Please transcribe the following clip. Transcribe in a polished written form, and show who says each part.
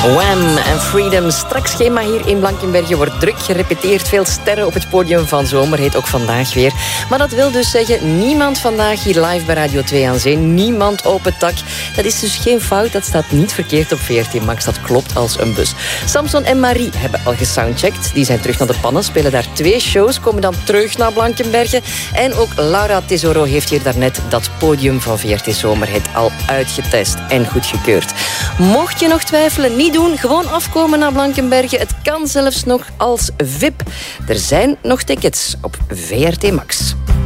Speaker 1: Wham en Freedom. Straks schema hier in Blankenberge wordt druk gerepeteerd. Veel sterren op het podium van Zomerhit, ook vandaag weer. Maar dat wil dus zeggen, niemand vandaag hier live bij Radio 2 aan Zee. Niemand open tak. Dat is dus geen fout, dat staat niet verkeerd op VRT Max. Dat klopt als een bus. Samson en Marie hebben al gesoundcheckt. Die zijn terug naar de pannen, spelen daar 2 shows, komen dan terug naar Blankenberge. En ook Laura Tesoro heeft hier daarnet dat podium van VRT Zomerhit al uitgetest en goedgekeurd. Mocht je nog twijfelen, niet doen. Gewoon afkomen naar Blankenberge. Het kan zelfs nog als VIP. Er zijn nog tickets op VRT Max.